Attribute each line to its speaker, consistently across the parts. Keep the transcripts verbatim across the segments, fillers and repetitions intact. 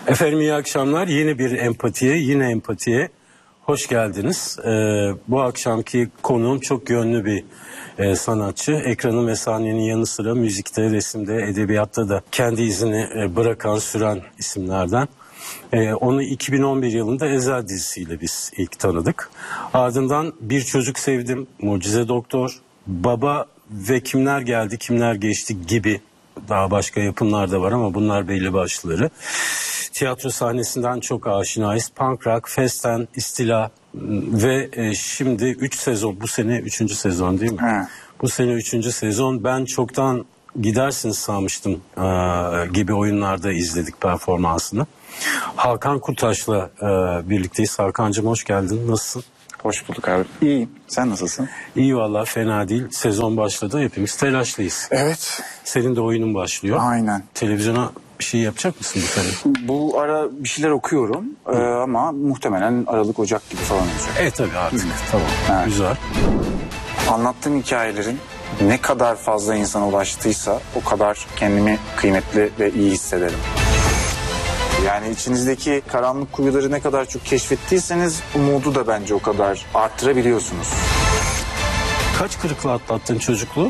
Speaker 1: Efendim iyi akşamlar. Yeni bir empatiye, yine empatiye hoş geldiniz. Ee, bu akşamki konuğum çok yönlü bir e, sanatçı. Ekranın ve sahnenin yanı sıra müzikte, resimde, edebiyatta da kendi izini e, bırakan, süren isimlerden. E, onu iki bin on bir yılında Ezel dizisiyle biz ilk tanıdık. Ardından Bir Çocuk Sevdim, Mucize Doktor, Baba ve Kimler Geldi, Kimler Geçti gibi daha başka yapımlar da var ama bunlar belli başlıları. Tiyatro sahnesinden çok aşinayız. Punk rock, festen, istila ve e, şimdi üç sezon, bu sene üçüncü sezon değil mi?
Speaker 2: He.
Speaker 1: Bu sene üçüncü sezon. Ben çoktan gidersiniz sanmıştım e, gibi oyunlarda izledik performansını. Hakan Kurtaş'la e, birlikteyiz. Hakan'cığım hoş geldin. Nasılsın?
Speaker 2: Hoş bulduk abi. İyiyim. Sen nasılsın?
Speaker 1: İyi valla, fena değil. Sezon başladı. Hepimiz telaşlıyız.
Speaker 2: Evet.
Speaker 1: Senin de oyunun başlıyor.
Speaker 2: Aynen.
Speaker 1: Televizyona bir şey yapacak mısın bu sene?
Speaker 2: Bu ara bir şeyler okuyorum ee, ama muhtemelen Aralık Ocak gibi falan olacak.
Speaker 1: E tabii artık. Tamam.
Speaker 2: Evet.
Speaker 1: Güzel.
Speaker 2: Anlattığım hikayelerin ne kadar fazla insana ulaştıysa o kadar kendimi kıymetli ve iyi hissederim. Yani içinizdeki karanlık kuyuları ne kadar çok keşfettiyseniz umudu da bence o kadar arttırabiliyorsunuz.
Speaker 1: Kaç kırıkla atlattın çocukluğu?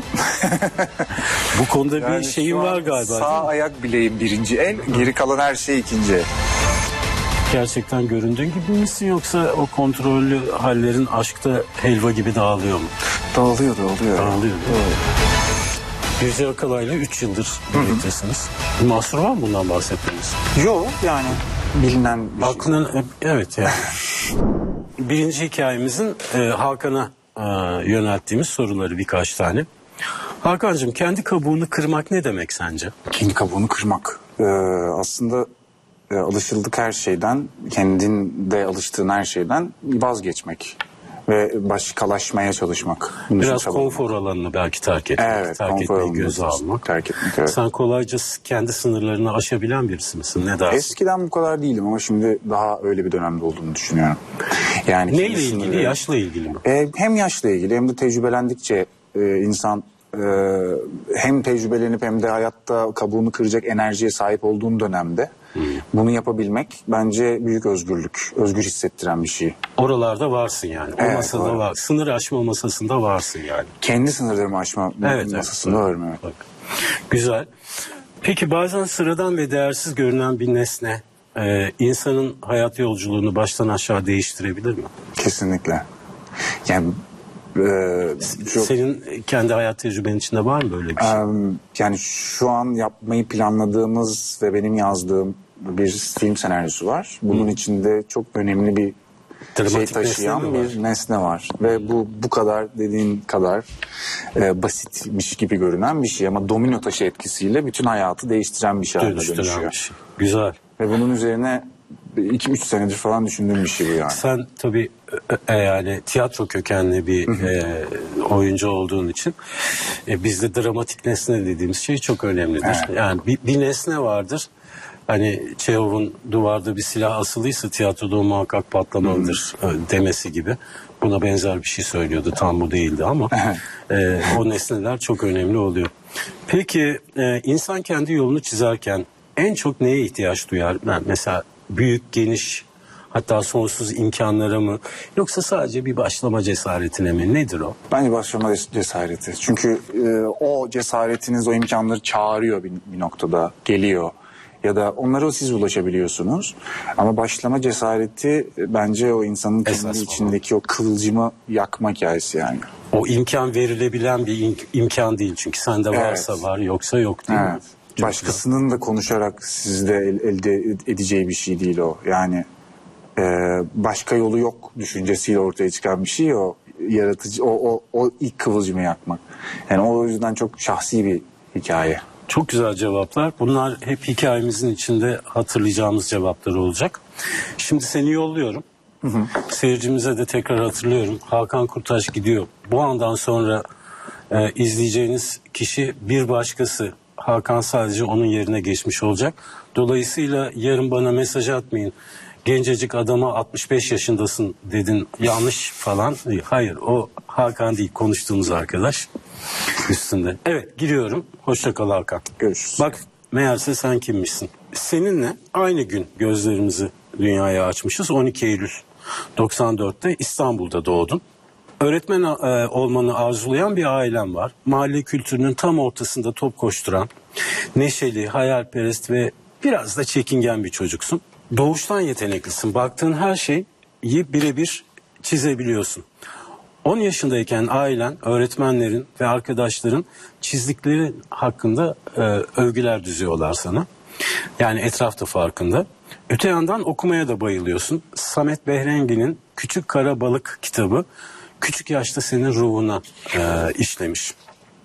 Speaker 1: Bu konuda
Speaker 2: Yani
Speaker 1: bir şeyin var galiba.
Speaker 2: Sağ ayak bileğim birinci el, geri kalan her şey ikinci el.
Speaker 1: Gerçekten göründüğün gibi misin yoksa o kontrollü hallerin aşkta helva gibi dağılıyor mu?
Speaker 2: Dağılıyor dağılıyor.
Speaker 1: Dağılıyor. Gülce Akalay'la üç yıldır birliktesiniz. Bir mahsur var mı bundan bahsetmeniz?
Speaker 2: Yok yani bilinen bir şey.
Speaker 1: Aklının, evet yani. Birinci hikayemizin e, Hakan'a e, yönelttiğimiz soruları birkaç tane. Hakan'cığım, kendi kabuğunu kırmak ne demek sence?
Speaker 2: Kendi kabuğunu kırmak. Ee, aslında e, alışıldık her şeyden, kendinde alıştığın her şeyden vazgeçmek. Ve başkalaşmaya çalışmak. Bunun için
Speaker 1: Biraz
Speaker 2: çabalamak.
Speaker 1: konfor alanını belki terk etmek.
Speaker 2: Evet,
Speaker 1: terk
Speaker 2: konfor
Speaker 1: etmeyi göze
Speaker 2: alanını
Speaker 1: almak.
Speaker 2: terk etmek. Evet.
Speaker 1: Sen kolayca kendi sınırlarını aşabilen birisi misin? Ne dersin?
Speaker 2: Eskiden bu kadar değilim ama şimdi daha öyle bir dönemde olduğunu düşünüyorum. Yani
Speaker 1: neyle
Speaker 2: kendi
Speaker 1: ilgili?
Speaker 2: sınırları-
Speaker 1: Yaşla ilgili mi?
Speaker 2: E, hem yaşla ilgili hem de tecrübelendikçe e, insan e, hem tecrübelenip hem de hayatta kabuğunu kıracak enerjiye sahip olduğun dönemde hmm. bunu yapabilmek bence büyük özgürlük, özgür hissettiren bir şey.
Speaker 1: Oralarda varsın yani. O
Speaker 2: Evet,
Speaker 1: masada
Speaker 2: var.
Speaker 1: var. Sınır aşma masasında varsın yani.
Speaker 2: Kendi sınırlarımı aşma
Speaker 1: Evet,
Speaker 2: masasında
Speaker 1: evet.
Speaker 2: varım. Evet.
Speaker 1: Bak. Güzel. Peki bazen sıradan ve değersiz görünen bir nesne e, insanın hayat yolculuğunu baştan aşağı değiştirebilir mi?
Speaker 2: Kesinlikle. Yani e, çok,
Speaker 1: Senin kendi hayat tecrübenin içinde var mı böyle bir şey?
Speaker 2: e, yani şu an yapmayı planladığımız ve benim yazdığım bir film senaryosu var. Bunun hmm. içinde çok önemli bir
Speaker 1: Dramatik
Speaker 2: şey taşıyan
Speaker 1: nesne
Speaker 2: bir nesne var. Ve bu bu kadar dediğin kadar e, basitmiş gibi görünen bir şey ama domino taşı etkisiyle bütün hayatı değiştiren bir şey haline
Speaker 1: Dönüştüren
Speaker 2: dönüşüyor.
Speaker 1: bir şey. Güzel.
Speaker 2: Ve bunun üzerine iki üç senedir falan düşündüğüm bir şey bu yani.
Speaker 1: Sen tabii e, yani tiyatro kökenli bir e, oyuncu olduğun için e, bizde dramatik nesne dediğimiz şey çok önemlidir.
Speaker 2: Evet.
Speaker 1: Yani bir, bir nesne vardır. Hani Çehov'un duvarda bir silah asılıysa tiyatroda o muhakkak patlamalıdır hmm. demesi gibi. Buna benzer bir şey söylüyordu. Tam bu değildi ama e, o nesneler çok önemli oluyor. Peki e, insan kendi yolunu çizerken en çok neye ihtiyaç duyar? Yani mesela büyük, geniş, hatta sonsuz imkanlara mı? Yoksa sadece bir başlama cesaretine mi? Nedir o?
Speaker 2: Bence başlama cesareti. Çünkü e, o cesaretiniz o imkanları çağırıyor bir, bir noktada. Geliyor. Ya da onlara siz ulaşabiliyorsunuz. Ama başlama cesareti bence o insanın kendi
Speaker 1: Esas
Speaker 2: içindeki olan o kıvılcımı yakma hikayesi yani.
Speaker 1: O imkan verilebilen bir im- imkan değil. Çünkü sende varsa
Speaker 2: Evet.
Speaker 1: var, yoksa yok değil
Speaker 2: Evet.
Speaker 1: mi? Çok
Speaker 2: Başkasının da konuşarak sizde el, elde edeceği bir şey değil o. Yani e, başka yolu yok düşüncesiyle ortaya çıkan bir şey o. Yaratıcı, o, o, o ilk kıvılcımı yakmak. Yani o yüzden çok şahsi bir hikaye.
Speaker 1: Çok güzel cevaplar. Bunlar hep hikayemizin içinde hatırlayacağımız cevaplar olacak. Şimdi seni yolluyorum. Hı hı. Seyircimize de tekrar hatırlıyorum. Hakan Kurtaş gidiyor. Bu andan sonra e, izleyeceğiniz kişi bir başkası. Hakan sadece onun yerine geçmiş olacak. Dolayısıyla yarın bana mesaj atmayın. Gencecik adama altmış beş yaşındasın dedin, yanlış falan. Hayır, o Hakan değil, konuştuğumuz arkadaş üstünde. Evet, giriyorum. Hoşça kal Hakan.
Speaker 2: Görüşürüz.
Speaker 1: Bak, meğerse sen kimmişsin. Seninle aynı gün gözlerimizi dünyaya açmışız. on iki Eylül doksan dörtte İstanbul'da doğdun. Öğretmen e, olmanı arzulayan bir ailen var. Mahalle kültürünün tam ortasında top koşturan, neşeli, hayalperest ve biraz da çekingen bir çocuksun. Doğuştan yeteneklisin. Baktığın her şeyi birebir çizebiliyorsun. on yaşındayken ailen, öğretmenlerin ve arkadaşların çizdikleri hakkında e, övgüler düzüyorlar sana. Yani etrafta farkında. Öte yandan okumaya da bayılıyorsun. Samet Behrengi'nin Küçük Kara Balık kitabı küçük yaşta senin ruhuna e, işlemiş.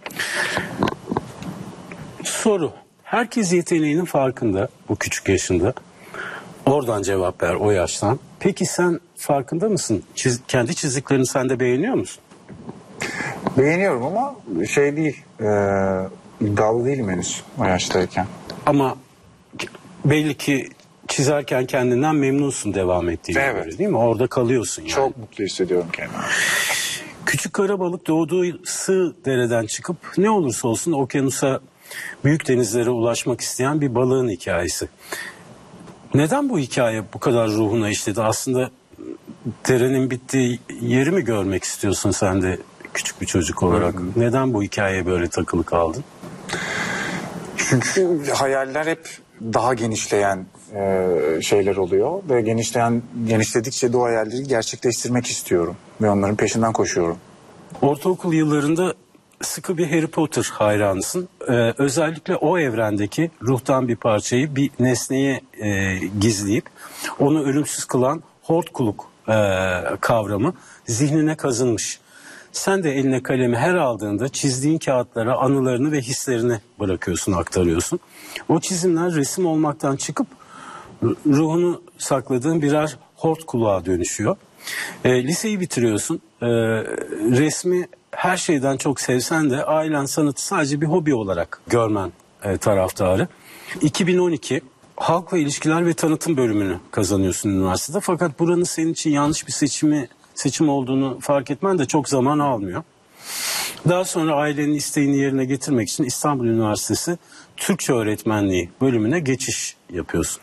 Speaker 1: Soru. Herkes yeteneğinin farkında bu küçük yaşında. Oradan cevap ver o yaştan. Peki sen farkında mısın? Çiz, kendi çizdiklerini sen de beğeniyor musun?
Speaker 2: Beğeniyorum ama şey değil, e, iddialı değilim henüz o yaştayken.
Speaker 1: Ama belli ki çizerken kendinden memnunsun devam ettiğine
Speaker 2: Evet.
Speaker 1: göre, değil mi? Orada kalıyorsun yani.
Speaker 2: Çok mutlu hissediyorum kendimi.
Speaker 1: Küçük kara balık doğduğu sığ dereden çıkıp ne olursa olsun okyanusa, büyük denizlere ulaşmak isteyen bir balığın hikayesi. Neden bu hikaye bu kadar ruhuna işledi? Aslında derenin bittiği yeri mi görmek istiyorsun sen de küçük bir çocuk olarak? Hı hı. Neden bu hikayeye böyle takılı kaldın?
Speaker 2: Çünkü hayaller hep daha genişleyen e, şeyler oluyor ve genişleyen genişledikçe de o hayalleri gerçekleştirmek istiyorum ve onların peşinden koşuyorum.
Speaker 1: Ortaokul yıllarında sıkı bir Harry Potter hayranısın. Ee, özellikle o evrendeki ruhtan bir parçayı bir nesneye e, gizleyip onu ölümsüz kılan hortkuluk e, kavramı zihnine kazınmış. Sen de eline kalemi her aldığında çizdiğin kağıtlara anılarını ve hislerini bırakıyorsun, aktarıyorsun. O çizimler resim olmaktan çıkıp ruhunu sakladığın birer hortkuluğa dönüşüyor. E, liseyi bitiriyorsun. E, resmi her şeyden çok sevsen de ailen sanatı sadece bir hobi olarak görmen e, taraftarı. iki bin on iki Halkla İlişkiler ve Tanıtım bölümünü kazanıyorsun üniversitede. Fakat buranın senin için yanlış bir seçimi seçim olduğunu fark etmen de çok zaman almıyor. Daha sonra ailenin isteğini yerine getirmek için İstanbul Üniversitesi Türkçe Öğretmenliği bölümüne geçiş yapıyorsun.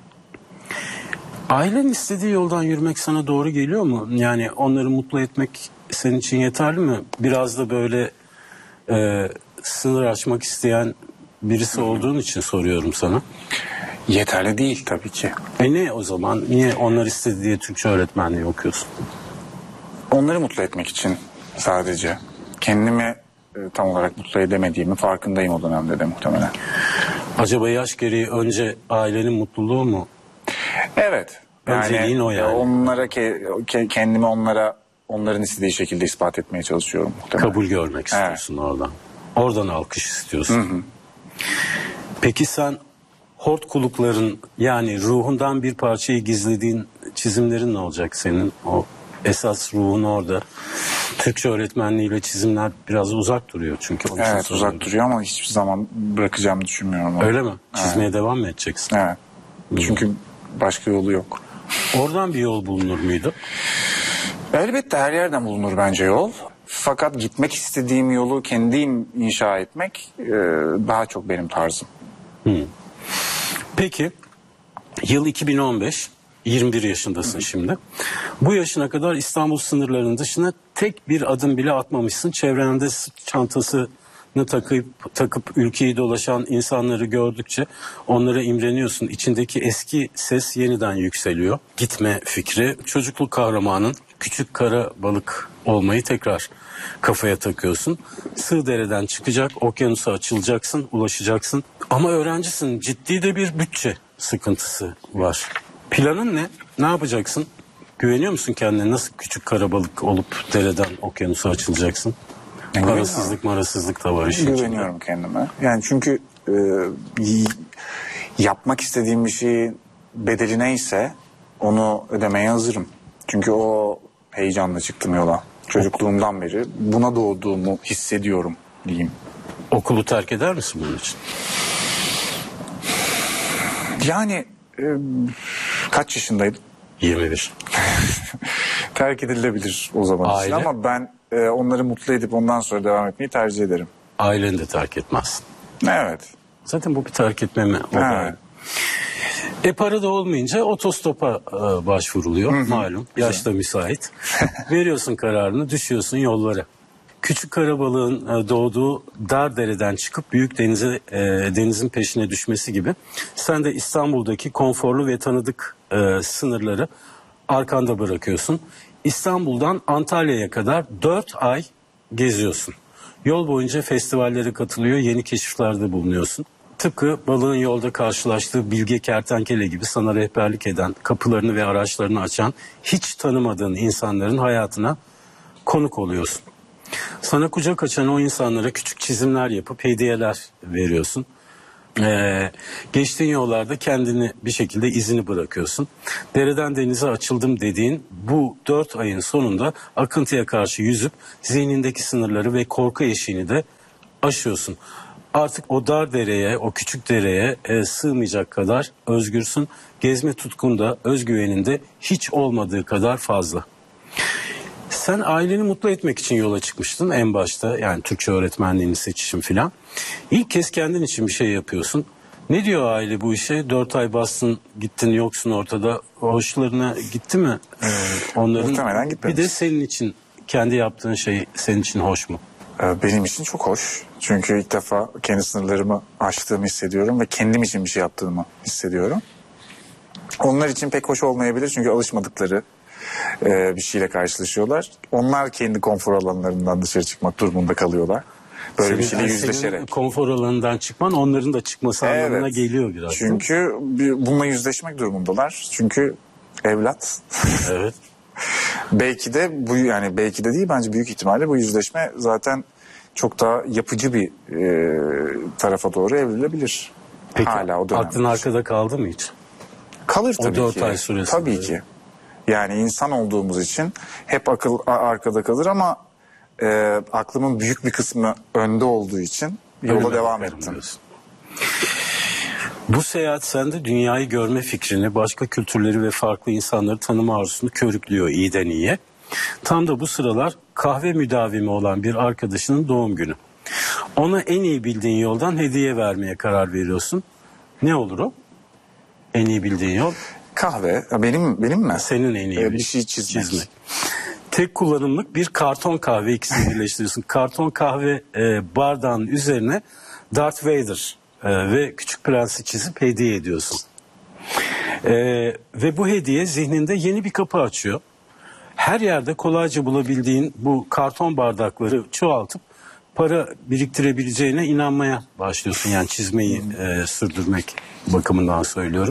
Speaker 1: Ailenin istediği yoldan yürümek sana doğru geliyor mu? Yani onları mutlu etmek senin için yeterli mi? Biraz da böyle e, sınır aşmak isteyen birisi olduğun için soruyorum sana.
Speaker 2: Yeterli değil tabii ki.
Speaker 1: E ne o zaman? Niye onlar istedi diye Türkçe öğretmenliği okuyorsun?
Speaker 2: Onları mutlu etmek için sadece. Kendimi e, tam olarak mutlu edemediğimi farkındayım o dönemde de muhtemelen.
Speaker 1: Acaba yaş gereği önce ailenin mutluluğu mu?
Speaker 2: Evet.
Speaker 1: Önceliğin
Speaker 2: Yani,
Speaker 1: o yani.
Speaker 2: Onlara ke, ke, kendimi onlara onların istediği şekilde ispat etmeye çalışıyorum muhtemelen.
Speaker 1: Kabul görmek istiyorsun evet. oradan. Oradan alkış istiyorsun.
Speaker 2: Hı hı.
Speaker 1: Peki sen hortkulukların yani ruhundan bir parçayı gizlediğin çizimlerin ne olacak senin? O esas ruhun orada. Türkçe öğretmenliğiyle çizimler biraz uzak duruyor çünkü.
Speaker 2: Evet uzak duruyor ama hiçbir zaman bırakacağımı düşünmüyorum. Onu.
Speaker 1: Öyle mi? Çizmeye evet. devam mı edeceksin?
Speaker 2: Evet. Hmm. Çünkü başka yolu yok.
Speaker 1: Oradan bir yol bulunur muydu?
Speaker 2: Elbette her yerden bulunur bence yol. Fakat gitmek istediğim yolu kendim inşa etmek e, daha çok benim tarzım.
Speaker 1: Hmm. Peki yıl iki bin on beş, yirmi bir yaşındasın şimdi. Bu yaşına kadar İstanbul sınırlarının dışına tek bir adım bile atmamışsın. Çevrende sırt çantasını takıp takıp ülkeyi dolaşan insanları gördükçe onlara imreniyorsun. İçindeki eski ses yeniden yükseliyor. Gitme fikri, çocukluk kahramanın küçük kara balık olmayı tekrar kafaya takıyorsun. Sığ dereden çıkacak, okyanusa açılacaksın, ulaşacaksın. Ama öğrencisin, ciddi de bir bütçe sıkıntısı var. Planın ne? Ne yapacaksın? Güveniyor musun kendine? Nasıl küçük kara balık olup dereden okyanusa açılacaksın?
Speaker 2: Yani
Speaker 1: parasızlık marasızlık da var işin içinde.
Speaker 2: Güveniyorum kendime. Yani çünkü e, yapmak istediğim bir şeyin bedeli neyse onu ödemeye hazırım. Çünkü o heyecanla çıktım yola. Çocukluğumdan beri buna doğduğumu hissediyorum diyeyim.
Speaker 1: Okulu terk eder misin bunun için?
Speaker 2: Yani e, kaç yaşındaydın?
Speaker 1: yirmi bir.
Speaker 2: Terk edilebilir o zaman
Speaker 1: Aile?
Speaker 2: için ama ben e, onları mutlu edip ondan sonra devam etmeyi tercih ederim.
Speaker 1: Aileni de terk etmezsin.
Speaker 2: Evet.
Speaker 1: Zaten bu bir terk etme mi?
Speaker 2: Ha.
Speaker 1: E para da olmayınca otostopa e, başvuruluyor. Hı hı. Malum. Yaşta müsait. Veriyorsun kararını, düşüyorsun yollara. Küçük karabalığın e, doğduğu dar dereden çıkıp büyük denize e, denizin peşine düşmesi gibi sen de İstanbul'daki konforlu ve tanıdık e, sınırları arkanda bırakıyorsun. İstanbul'dan Antalya'ya kadar dört ay geziyorsun. Yol boyunca festivallere katılıyor, yeni keşiflerde bulunuyorsun. Tıpkı balığın yolda karşılaştığı bilge kertenkele gibi sana rehberlik eden, kapılarını ve araçlarını açan, hiç tanımadığın insanların hayatına konuk oluyorsun. Sana kucak açan o insanlara küçük çizimler yapıp hediyeler veriyorsun. Ee, geçtiğin yollarda kendini bir şekilde izini bırakıyorsun. Dereden denize açıldım dediğin bu dört ayın sonunda akıntıya karşı yüzüp zihnindeki sınırları ve korku eşiğini de aşıyorsun. Artık o dar dereye, o küçük dereye e, sığmayacak kadar özgürsün. Gezme tutkunda, özgüveninde hiç olmadığı kadar fazla. Sen aileni mutlu etmek için yola çıkmıştın en başta. Yani Türkçe öğretmenliğini seçişin filan. İlk kez kendin için bir şey yapıyorsun. Ne diyor aile bu işe? Dört ay bastın, gittin, yoksun ortada. Hoşlarına gitti mi? Ee, onların
Speaker 2: Muhtemelen gitmemiş.
Speaker 1: Bir de senin için, kendi yaptığın şey senin için hoş mu?
Speaker 2: Benim için çok hoş. Çünkü ilk defa kendi sınırlarımı aştığımı hissediyorum ve kendim için bir şey yaptığımı hissediyorum. Onlar için pek hoş olmayabilir çünkü alışmadıkları e, bir şeyle karşılaşıyorlar. Onlar kendi konfor alanlarından dışarı çıkmak durumunda kalıyorlar. Böyle
Speaker 1: senin,
Speaker 2: bir şeyle
Speaker 1: yani
Speaker 2: yüzleşerek.
Speaker 1: Senin konfor alanından çıkman onların da çıkması
Speaker 2: evet,
Speaker 1: anlamına geliyor biraz.
Speaker 2: Çünkü bununla yüzleşmek durumundalar. Çünkü evlat.
Speaker 1: Evet.
Speaker 2: Belki de bu, yani belki de değil, bence büyük ihtimalle bu yüzleşme zaten çok daha yapıcı bir e, tarafa doğru evrilebilir.
Speaker 1: Peki,
Speaker 2: hala o dönem.
Speaker 1: aklın arkada kaldı mı hiç?
Speaker 2: Kalır tabii
Speaker 1: o dört
Speaker 2: ki.
Speaker 1: ay süresinde.
Speaker 2: Tabii ki. Yani insan olduğumuz için hep akıl arkada kalır ama e, aklımın büyük bir kısmı önde olduğu için yola
Speaker 1: Öyle
Speaker 2: devam
Speaker 1: bakarım
Speaker 2: ettim.
Speaker 1: diyorsun. Bu seyahat sende dünyayı görme fikrini, başka kültürleri ve farklı insanları tanıma arzusunu körüklüyor iyiden iyiye. Tam da bu sıralar kahve müdavimi olan bir arkadaşının doğum günü. Ona en iyi bildiğin yoldan hediye vermeye karar veriyorsun. Ne olur o? En iyi bildiğin yol?
Speaker 2: Kahve. Benim benim mi?
Speaker 1: Senin en iyi
Speaker 2: ee, bir şey çizmek. çizmek.
Speaker 1: Tek kullanımlık bir karton kahve, ikisini birleştiriyorsun. Karton kahve e, bardağın üzerine Darth Vader e, ve Küçük Prens'i çizip hediye ediyorsun. E, ve bu hediye zihninde yeni bir kapı açıyor. Her yerde kolayca bulabildiğin bu karton bardakları çoğaltıp para biriktirebileceğine inanmaya başlıyorsun. Yani çizmeyi e, sürdürmek bakımından söylüyorum.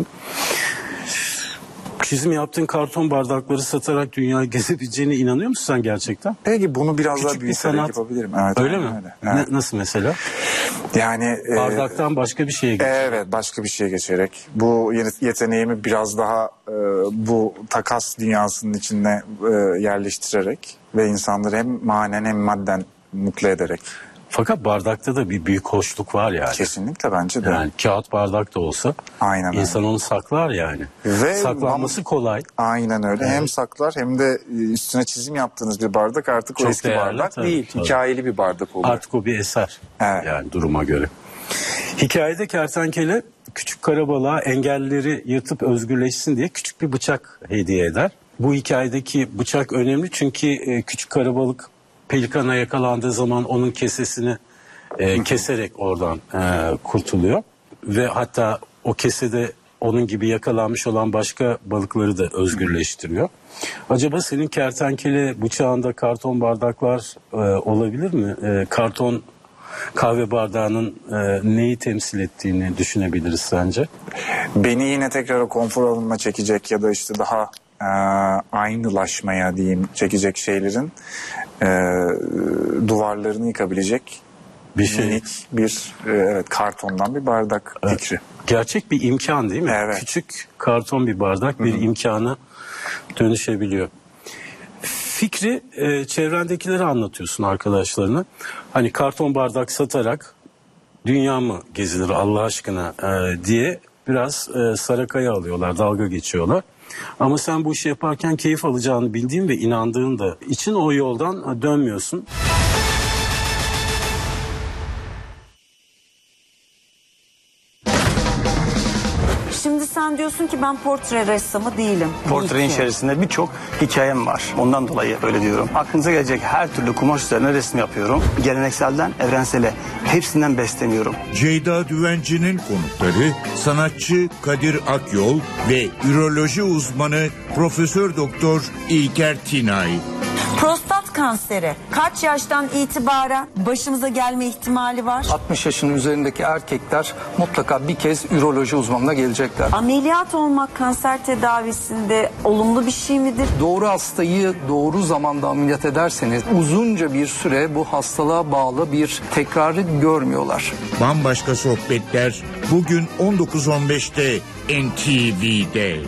Speaker 1: Çizim yaptığın karton bardakları satarak dünyayı gezebileceğine inanıyor musun sen gerçekten?
Speaker 2: Peki bunu biraz
Speaker 1: Küçük
Speaker 2: daha büyüterek yapabilirim. Evet,
Speaker 1: öyle mi?
Speaker 2: Öyle. Evet.
Speaker 1: Ne, nasıl mesela?
Speaker 2: Yani
Speaker 1: bardaktan e, başka bir şeye geçerek.
Speaker 2: Evet, başka bir şeye geçerek. Bu yeteneğimi biraz daha e, bu takas dünyasının içine e, yerleştirerek ve insanları hem manen hem madden mutlu ederek.
Speaker 1: Fakat bardakta da bir büyük hoşluk var yani.
Speaker 2: Kesinlikle bence de.
Speaker 1: Yani kağıt bardak da olsa
Speaker 2: aynen
Speaker 1: insan
Speaker 2: öyle.
Speaker 1: onu saklar yani.
Speaker 2: Ve
Speaker 1: saklanması kolay.
Speaker 2: Aynen öyle. Evet. Hem saklar hem de üstüne çizim yaptığınız bir bardak artık
Speaker 1: çok
Speaker 2: o eski
Speaker 1: değerli,
Speaker 2: bardak
Speaker 1: tabii,
Speaker 2: değil.
Speaker 1: tabii.
Speaker 2: Hikayeli bir bardak oluyor.
Speaker 1: Artık o bir eser.
Speaker 2: Evet.
Speaker 1: Yani duruma göre. Hikayede kertenkele küçük karabalığa engellileri yırtıp özgürleşsin diye küçük bir bıçak hediye eder. Bu hikayedeki bıçak önemli çünkü küçük karabalık pelikana yakalandığı zaman onun kesesini e, keserek oradan e, kurtuluyor. Ve hatta o kesede onun gibi yakalanmış olan başka balıkları da özgürleştiriyor. Acaba senin kertenkele bıçağında karton bardaklar e, olabilir mi? E, karton kahve bardağının e, neyi temsil ettiğini düşünebiliriz sence?
Speaker 2: Beni yine tekrar o konfor alanına çekecek ya da işte daha e, aynılaşmaya diyeyim çekecek şeylerin e, duvarlarını yıkabilecek bir şey. Minik bir e, evet kartondan bir bardak
Speaker 1: evet.
Speaker 2: fikri.
Speaker 1: Gerçek bir imkan değil mi?
Speaker 2: Evet.
Speaker 1: Küçük karton bir bardak bir Hı-hı. imkana dönüşebiliyor. Fikri e, çevrendekilere anlatıyorsun, arkadaşlarına. Hani karton bardak satarak dünya mı gezilir Allah aşkına e, diye biraz e, sarakaya alıyorlar, dalga geçiyorlar. Ama sen bu işi yaparken keyif alacağını bildiğin ve inandığın da için o yoldan dönmüyorsun.
Speaker 3: sen diyorsun ki ben portre ressamı değilim.
Speaker 4: Portrenin
Speaker 3: İyi ki.
Speaker 4: içerisinde birçok hikayem var. Ondan dolayı öyle diyorum. Aklınıza gelecek her türlü kumaş üzerine resim yapıyorum. Gelenekselden evrensele hepsinden besleniyorum.
Speaker 5: Ceyda Düvenci'nin konukları sanatçı Kadir Akyol ve üroloji uzmanı Profesör Doktor İlker Tinay.
Speaker 3: Prostat kanseri kaç yaştan itibaren başımıza gelme ihtimali var?
Speaker 6: altmış yaşının üzerindeki erkekler mutlaka bir kez üroloji uzmanına gelecekler.
Speaker 3: Ameliyat olmak kanser tedavisinde olumlu bir şey midir?
Speaker 6: Doğru hastayı doğru zamanda ameliyat ederseniz uzunca bir süre bu hastalığa bağlı bir tekrarı görmüyorlar.
Speaker 5: Bambaşka sohbetler bugün on dokuz on beşte N T V'de.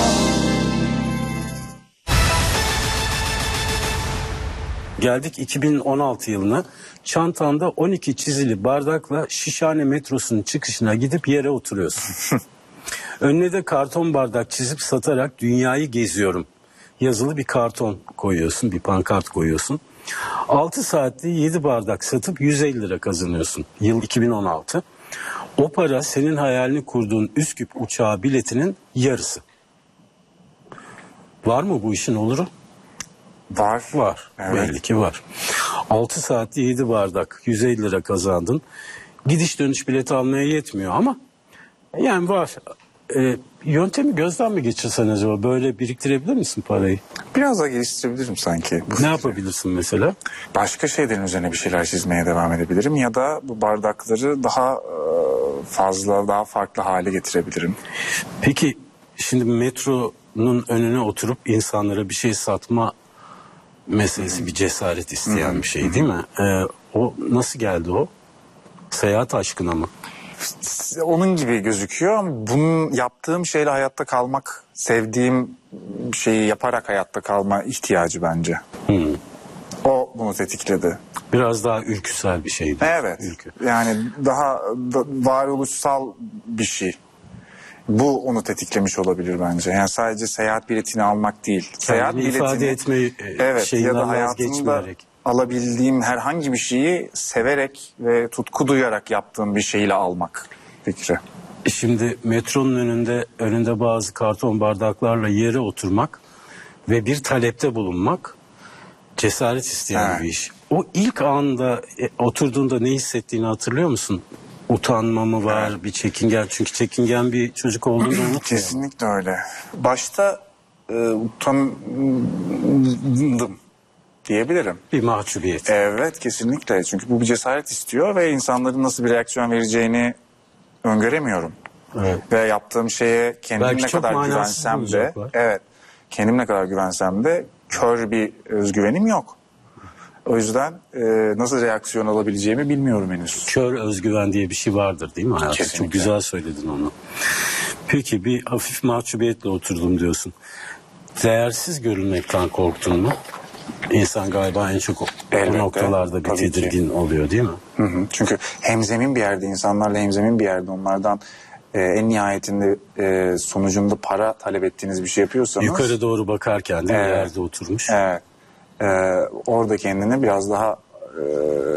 Speaker 1: Geldik iki bin on altı yılına. Çantanda on iki çizili bardakla Şişhane metrosunun çıkışına gidip yere oturuyorsun. Önüne de karton bardak çizip satarak dünyayı geziyorum yazılı bir karton koyuyorsun, bir pankart koyuyorsun. altı saatte yedi bardak satıp yüz elli lira kazanıyorsun. Yıl iki bin on altı. O para senin hayalini kurduğun Üsküp uçağı biletinin yarısı. Var mı bu işin oluru?
Speaker 2: Var.
Speaker 1: Var.
Speaker 2: Evet.
Speaker 1: Belli ki var. altı saatte yedi bardak yüz elli lira kazandın. Gidiş dönüş bileti almaya yetmiyor ama yani var. Ee, yöntemi gözden mi geçirsen acaba? Böyle biriktirebilir misin parayı?
Speaker 2: Biraz daha geliştirebilirim sanki. Bu
Speaker 1: Ne yapabilirsin mesela?
Speaker 2: Başka şeylerin üzerine bir şeyler çizmeye devam edebilirim ya da bu bardakları daha e, fazla, daha farklı hale getirebilirim.
Speaker 1: Peki şimdi metronun önüne oturup insanlara bir şey satma meselesi bir cesaret isteyen bir şey değil mi? Ee, o nasıl geldi o? Seyahat aşkına mı?
Speaker 2: Onun gibi gözüküyor ama bunun yaptığım şeyle hayatta kalmak, sevdiğim şeyi yaparak hayatta kalma ihtiyacı bence.
Speaker 1: Hmm.
Speaker 2: O bunu tetikledi.
Speaker 1: Biraz daha ülküsel bir şeydi.
Speaker 2: Evet.
Speaker 1: Ülkü.
Speaker 2: Yani daha da, varoluşsal bir şey. Bu onu tetiklemiş olabilir bence. Yani sadece seyahat biletini almak değil. Seyahat
Speaker 1: Kendini ifade
Speaker 2: biletini
Speaker 1: etme e,
Speaker 2: evet,
Speaker 1: şeyinden
Speaker 2: ya da hayatımda
Speaker 1: vazgeçmeyerek.
Speaker 2: alabildiğim herhangi bir şeyi severek ve tutku duyarak yaptığım bir şeyle almak fikri.
Speaker 1: Şimdi metronun önünde önünde bazı karton bardaklarla yere oturmak ve bir talepte bulunmak cesaret isteyen
Speaker 2: Evet.
Speaker 1: bir iş. O ilk anda e, oturduğunda ne hissettiğini hatırlıyor musun? Utanma mı var,
Speaker 2: Evet.
Speaker 1: bir çekingen, çünkü çekingen bir çocuk olduğunu unutmayalım.
Speaker 2: Kesinlikle öyle. Başta e, utandım diyebilirim.
Speaker 1: Bir mahcubiyet.
Speaker 2: Evet, kesinlikle. Çünkü bu bir cesaret istiyor ve insanların nasıl bir reaksiyon vereceğini öngöremiyorum.
Speaker 1: Evet.
Speaker 2: Ve yaptığım şeye kendim
Speaker 1: Belki
Speaker 2: ne
Speaker 1: çok
Speaker 2: kadar
Speaker 1: manasız
Speaker 2: güvensem de,
Speaker 1: bulacaklar.
Speaker 2: evet, kendim ne kadar güvensem de kör bir özgüvenim yok. O yüzden e, nasıl reaksiyon alabileceğimi bilmiyorum henüz.
Speaker 1: Kör özgüven diye bir şey vardır değil mi hayatım?
Speaker 2: Kesinlikle.
Speaker 1: Çok güzel söyledin onu. Peki bir hafif mahcubiyetle oturdum diyorsun. Değersiz görünmekten korktun mu? İnsan galiba en çok o, o
Speaker 2: Elbette,
Speaker 1: noktalarda bir
Speaker 2: tabii ki.
Speaker 1: tedirgin oluyor değil mi?
Speaker 2: Hı hı. Çünkü hemzemin bir yerde, insanlarla hemzemin bir yerde, onlardan e, en nihayetinde e, sonucunda para talep ettiğiniz bir şey yapıyorsanız...
Speaker 1: Yukarı doğru bakarken değil mi?
Speaker 2: Evet.
Speaker 1: Yerde oturmuş.
Speaker 2: Evet. E, orada kendini biraz daha e,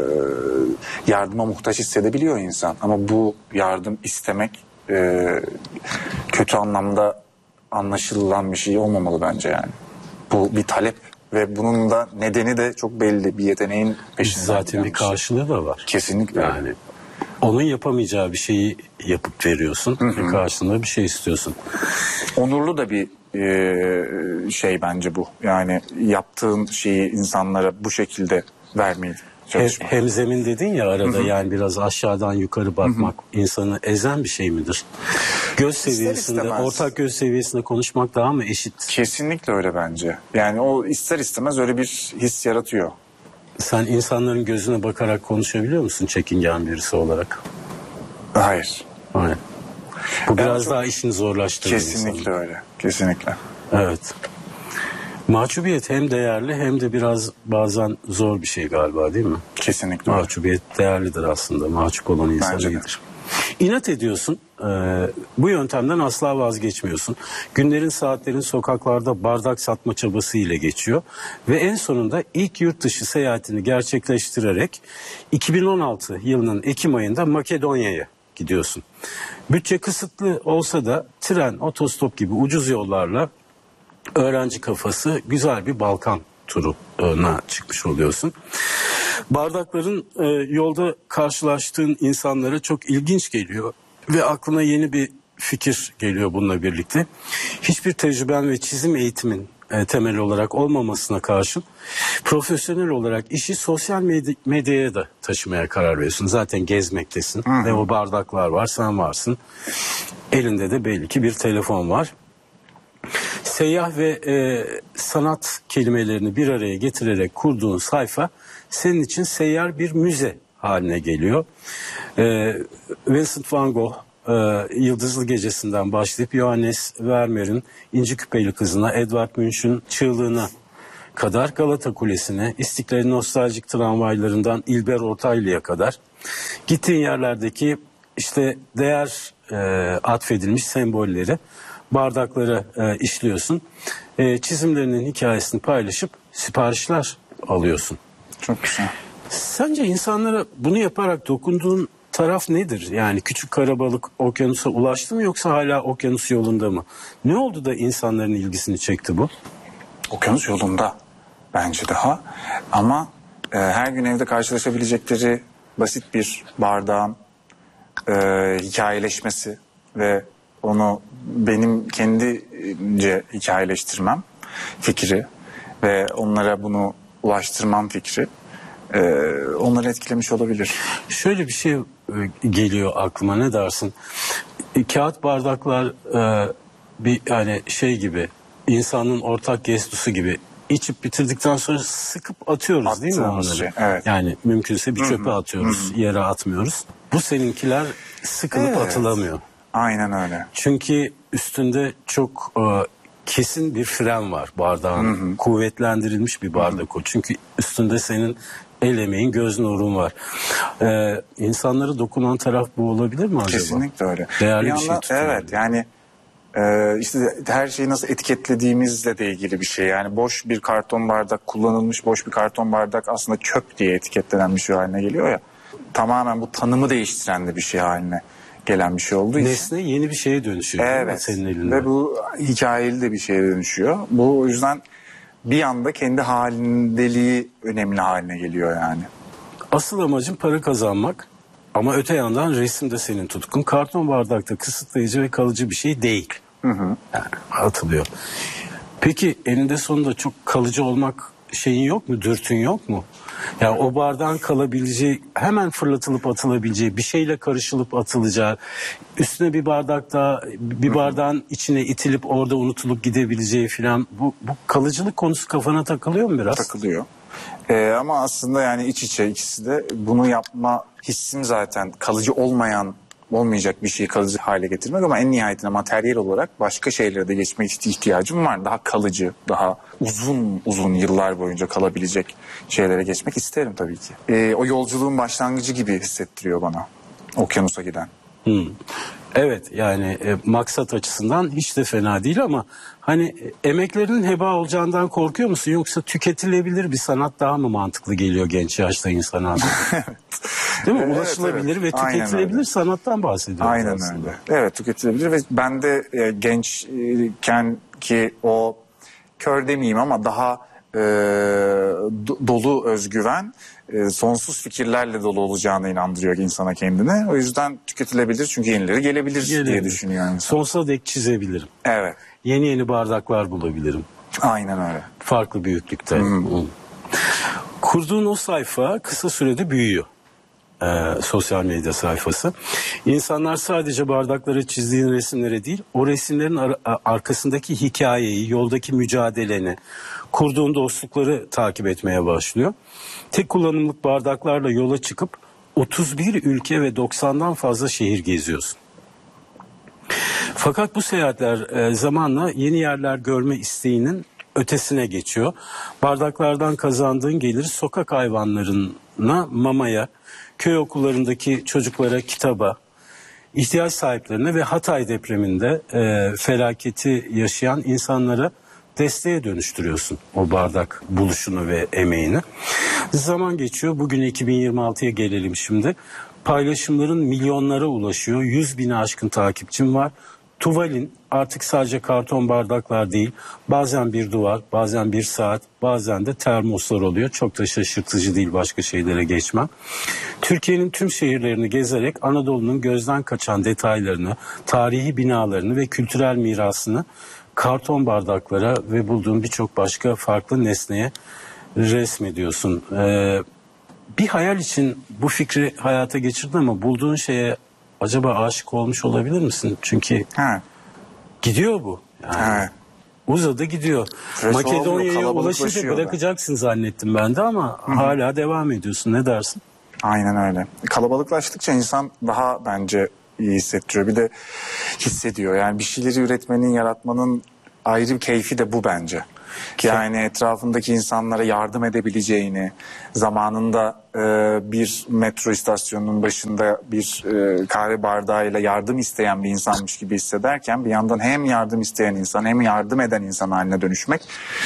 Speaker 2: yardıma muhtaç hissedebiliyor insan. Ama bu yardım istemek e, kötü anlamda anlaşılan bir şey olmamalı bence yani. Bu bir talep ve bunun da nedeni de çok belli, bir yeteneğin peşinden.
Speaker 1: Zaten
Speaker 2: giden
Speaker 1: bir
Speaker 2: bir şey.
Speaker 1: karşılığı da var.
Speaker 2: Kesinlikle.
Speaker 1: Yani onun yapamayacağı bir şeyi yapıp veriyorsun ve karşılığında bir şey istiyorsun.
Speaker 2: Onurlu da bir e, şey bence bu. Yani yaptığın şeyi insanlara bu şekilde vermeyi
Speaker 1: He,
Speaker 2: çalışmak.
Speaker 1: hemzemin dedin ya arada, yani biraz aşağıdan yukarı bakmak insanı ezen bir şey midir? Göz seviyesinde,
Speaker 2: istemez.
Speaker 1: ortak göz seviyesinde konuşmak daha mı eşit?
Speaker 2: Kesinlikle öyle bence. Yani o ister istemez öyle bir his yaratıyor.
Speaker 1: Sen insanların gözüne bakarak konuşabiliyor musun çekingen birisi olarak?
Speaker 2: Hayır.
Speaker 1: Hayır. Bu biraz
Speaker 2: çok-
Speaker 1: daha işini zorlaştırıyor.
Speaker 2: Kesinlikle
Speaker 1: insanın.
Speaker 2: öyle. Kesinlikle.
Speaker 1: Evet. Mahcubiyet hem değerli hem de biraz bazen zor bir şey galiba değil mi?
Speaker 2: Kesinlikle öyle.
Speaker 1: Mahcubiyet değerlidir aslında. Mahcup olan insan
Speaker 2: Bence de.
Speaker 1: iyidir. İnat ediyorsun. Ee, bu yöntemden asla vazgeçmiyorsun. Günlerin, saatlerin sokaklarda bardak satma çabası ile geçiyor. Ve en sonunda ilk yurt dışı seyahatini gerçekleştirerek iki bin on altı yılının Ekim ayında Makedonya'ya gidiyorsun. Bütçe kısıtlı olsa da tren, otostop gibi ucuz yollarla öğrenci kafası güzel bir Balkan turuna çıkmış oluyorsun. Bardakların e, yolda karşılaştığın insanlara çok ilginç geliyor ve aklına yeni bir fikir geliyor bununla birlikte. Hiçbir tecrüben ve çizim eğitimin e, temeli olarak olmamasına karşın profesyonel olarak işi sosyal medya, medyaya da taşımaya karar veriyorsun. Zaten gezmektesin Hı-hı. ve o bardaklar var, sen varsın. Elinde de belli ki bir telefon var. Seyyah ve e, sanat kelimelerini bir araya getirerek kurduğun sayfa senin için seyyar bir müze haline geliyor. E, Vincent van Gogh e, Yıldızlı Gecesi'nden başlayıp Johannes Vermeer'in İnci Küpeli Kızı'na, Edvard Munch'un Çığlığı'na kadar Galata Kulesi'ne, İstiklal'in nostaljik tramvaylarından İlber Ortaylı'ya kadar gittiğin yerlerdeki işte değer e, atfedilmiş sembolleri bardaklara e, işliyorsun. E, çizimlerinin hikayesini paylaşıp siparişler alıyorsun.
Speaker 2: Çok güzel.
Speaker 1: Sence insanlara bunu yaparak dokunduğun taraf nedir? Yani küçük karabalık okyanusa ulaştı mı yoksa hala okyanus yolunda mı? Ne oldu da insanların ilgisini çekti bu?
Speaker 2: Okyanus yolunda bence daha. Ama e, her gün evde karşılaşabilecekleri basit bir bardağın e, hikayeleşmesi ve onu benim kendince hikayeleştirmem fikri ve onlara bunu ulaştırmam fikri e, onları etkilemiş olabilir.
Speaker 1: Şöyle bir şey e, geliyor aklıma, ne dersin? E, kağıt bardaklar e, bir yani şey gibi, insanın ortak gestusu gibi. İçip bitirdikten sonra sıkıp atıyoruz Attığımız değil mi onları? Şey, evet. Yani mümkünse bir çöpe Hı-hı. atıyoruz, Hı-hı. yere atmıyoruz. Bu seninkiler sıkılıp evet. atılamıyor.
Speaker 2: Aynen öyle.
Speaker 1: Çünkü üstünde çok e, kesin bir fren var bardağın. Hı hı. Kuvvetlendirilmiş bir bardak o. Çünkü üstünde senin el emeğin, göz nurun var. Ee, insanlara dokunan taraf bu olabilir mi acaba?
Speaker 2: Kesinlikle öyle.
Speaker 1: Değerli bir,
Speaker 2: bir
Speaker 1: şey tutuyor.
Speaker 2: Evet yani e, işte her şeyi nasıl etiketlediğimizle de ilgili bir şey. Yani boş bir karton bardak, kullanılmış boş bir karton bardak aslında çöp diye etiketlenen bir şey haline geliyor ya. Tamamen bu tanımı değiştiren de bir şey haline gelen bir şey olduğu için.
Speaker 1: Nesne yeni bir şeye dönüşüyor.
Speaker 2: Evet.
Speaker 1: Senin elinde.
Speaker 2: Ve bu hikayeli de bir şeye dönüşüyor. Bu o yüzden bir anda kendi halindeliği önemli haline geliyor yani.
Speaker 1: Asıl amacın para kazanmak ama öte yandan resim de senin tutkun. Karton bardakta kısıtlayıcı ve kalıcı bir şey değil.
Speaker 2: Hı hı.
Speaker 1: Yani atılıyor. Peki eninde sonunda çok kalıcı olmak şeyin yok mu? Dürtün yok mu? Yani o bardağın kalabileceği, hemen fırlatılıp atılabileceği, bir şeyle karışılıp atılacağı, üstüne bir bardak daha, bir bardağın içine itilip orada unutulup gidebileceği filan, bu, bu kalıcılık konusu kafana takılıyor mu biraz?
Speaker 2: Takılıyor. Ee, ama aslında yani iç içe ikisi de bunu yapma hissim zaten kalıcı olmayan, olmayacak bir şeyi kalıcı hale getirmek ama en nihayetinde materyal olarak başka şeylere de geçmek ihtiyacım var. Daha kalıcı, daha uzun uzun yıllar boyunca kalabilecek şeylere geçmek isterim tabii ki. Ee, o yolculuğun başlangıcı gibi hissettiriyor bana okyanusa giden.
Speaker 1: Hmm. Evet yani e, maksat açısından hiç de fena değil ama hani e, emeklerinin heba olacağından korkuyor musun? Yoksa tüketilebilir bir sanat daha mı mantıklı geliyor genç yaşta insana? Değil mi? Ulaşılabilir evet, evet. ve tüketilebilir sanattan bahsediyoruz
Speaker 2: Aynen
Speaker 1: aslında.
Speaker 2: öyle. Evet, tüketilebilir ve ben de e, gençken ki o kör demeyeyim ama daha e, dolu özgüven e, sonsuz fikirlerle dolu olacağına inandırıyor insana kendine. O yüzden tüketilebilir çünkü yenileri gelebilir, gelebilir. diye düşünüyor insan.
Speaker 1: Sonsuza dek çizebilirim.
Speaker 2: Evet.
Speaker 1: Yeni yeni bardaklar bulabilirim.
Speaker 2: Aynen öyle.
Speaker 1: Farklı büyüklükte. Hmm. Hmm. Kurduğun o sayfa kısa sürede büyüyor. Ee, sosyal medya sayfası. İnsanlar sadece bardaklara çizdiğin resimlere değil, o resimlerin ar- arkasındaki hikayeyi, yoldaki mücadeleni, kurduğun dostlukları takip etmeye başlıyor. Tek kullanımlık bardaklarla yola çıkıp otuz bir ülke ve doksandan fazla şehir geziyorsun. Fakat bu seyahatler e, zamanla yeni yerler görme isteğinin ötesine geçiyor. Bardaklardan kazandığın geliri sokak hayvanlarına, mamaya, köy okullarındaki çocuklara kitaba, ihtiyaç sahiplerine ve Hatay depreminde e, felaketi yaşayan insanlara desteğe dönüştürüyorsun o bardak buluşunu ve emeğini. Zaman geçiyor. Bugün iki bin yirmi altıya gelelim şimdi. Paylaşımların milyonlara ulaşıyor. Yüz bine aşkın takipçim var. Tuvalin artık sadece karton bardaklar değil, bazen bir duvar, bazen bir saat, bazen de termoslar oluyor. Çok da şaşırtıcı değil, başka şeylere geçmem. Türkiye'nin tüm şehirlerini gezerek Anadolu'nun gözden kaçan detaylarını, tarihi binalarını ve kültürel mirasını karton bardaklara ve bulduğun birçok başka farklı nesneye resmediyorsun. Ee, bir hayal için bu fikri hayata geçirdin ama bulduğun şeye acaba aşık olmuş olabilir misin? Çünkü
Speaker 2: Ha.
Speaker 1: gidiyor bu. Yani
Speaker 2: Ha.
Speaker 1: uzadı gidiyor.
Speaker 2: Süresi olmuyor,
Speaker 1: Makedonya'ya
Speaker 2: kalabalıklaşıyor
Speaker 1: ulaşınca
Speaker 2: da.
Speaker 1: bırakacaksın zannettim ben de ama Hı-hı. hala devam ediyorsun. Ne dersin?
Speaker 2: Aynen öyle. Kalabalıklaştıkça insan daha bence iyi hissettiriyor. Bir de hissediyor. Yani bir şeyleri üretmenin, yaratmanın ayrı bir keyfi de bu bence. Yani etrafındaki insanlara yardım edebileceğini, zamanında e, bir metro istasyonunun başında bir e, kahve bardağıyla yardım isteyen bir insanmış gibi hissederken bir yandan hem yardım isteyen insan hem yardım eden insan haline dönüşmek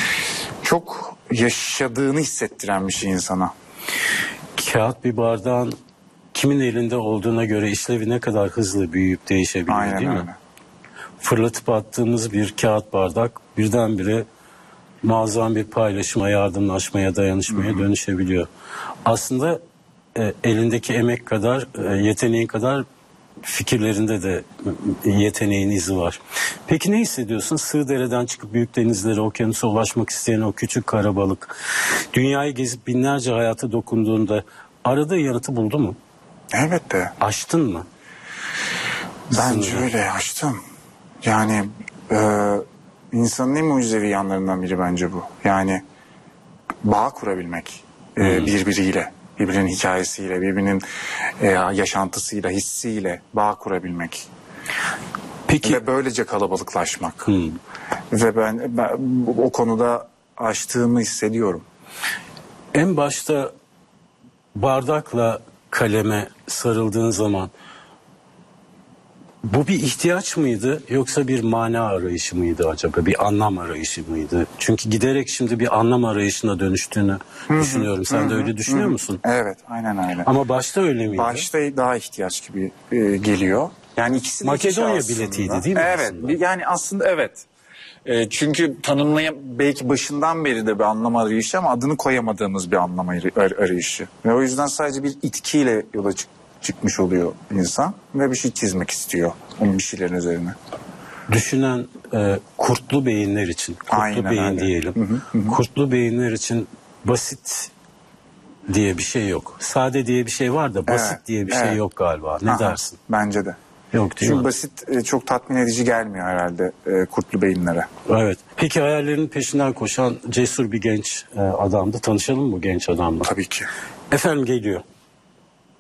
Speaker 2: çok yaşadığını hissettiren bir şey insana.
Speaker 1: Kağıt bir bardağın kimin elinde olduğuna göre işlevi ne kadar hızlı büyüyüp değişebiliyor.
Speaker 2: Aynen
Speaker 1: değil
Speaker 2: öyle.
Speaker 1: mi? Fırlatıp attığımız bir kağıt bardak birdenbire muazzam bir paylaşıma, yardımlaşmaya, dayanışmaya Hı-hı. dönüşebiliyor. Aslında e, elindeki emek kadar, e, yeteneğin kadar fikirlerinde de e, yeteneğin izi var. Peki ne hissediyorsun? Sığdere'den çıkıp büyük denizlere, okyanusa ulaşmak isteyen o küçük karabalık, dünyayı gezip binlerce hayata dokunduğunda aradığı yanıtı buldu mu?
Speaker 2: Elbette.
Speaker 1: Aştın mı?
Speaker 2: Bence
Speaker 1: Sınırı.
Speaker 2: öyle açtım. Yani e, insanın en mucizevi yanlarından biri bence bu. Yani bağ kurabilmek e, hmm. birbiriyle, birbirinin hikayesiyle, birbirinin e, yaşantısıyla, hissiyle bağ kurabilmek.
Speaker 1: Peki.
Speaker 2: Ve böylece kalabalıklaşmak.
Speaker 1: Hmm.
Speaker 2: Ve ben, ben o konuda aştığımı hissediyorum.
Speaker 1: En başta bardakla kaleme sarıldığın zaman bu bir ihtiyaç mıydı yoksa bir mana arayışı mıydı acaba? Bir anlam arayışı mıydı? Çünkü giderek şimdi bir anlam arayışına dönüştüğünü Hı-hı. düşünüyorum. Sen Hı-hı. de öyle düşünüyor Hı-hı. musun?
Speaker 2: Evet, aynen öyle.
Speaker 1: Ama başta öyle miydi?
Speaker 2: Başta daha ihtiyaç gibi e, geliyor. Yani ikisi de
Speaker 1: Makedonya
Speaker 2: aslında.
Speaker 1: Biletiydi değil mi?
Speaker 2: Evet,
Speaker 1: aslında?
Speaker 2: yani aslında evet. E, çünkü tanımlayan belki başından beri de bir anlam arayışı ama adını koyamadığımız bir anlam arayışı. Ve o yüzden sadece bir itkiyle yola çık çıkmış oluyor insan ve bir şey çizmek istiyor onun bir şeylerin üzerine.
Speaker 1: Düşünen e, kurtlu beyinler için, kurtlu
Speaker 2: Aynen
Speaker 1: beyin
Speaker 2: öyle.
Speaker 1: diyelim.
Speaker 2: Hı hı, hı.
Speaker 1: Kurtlu beyinler için basit diye bir şey yok. Sade diye bir şey var da basit
Speaker 2: Evet,
Speaker 1: diye bir
Speaker 2: evet.
Speaker 1: şey yok galiba. Ne
Speaker 2: Aha,
Speaker 1: dersin?
Speaker 2: Bence de.
Speaker 1: Yok değil
Speaker 2: Çünkü
Speaker 1: mi?
Speaker 2: basit e, çok tatmin edici gelmiyor herhalde e, kurtlu beyinlere.
Speaker 1: Evet. Peki hayallerinin peşinden koşan cesur bir genç e, adamdı. Tanışalım mı bu genç adamla?
Speaker 2: Tabii ki.
Speaker 1: Efendim geliyor.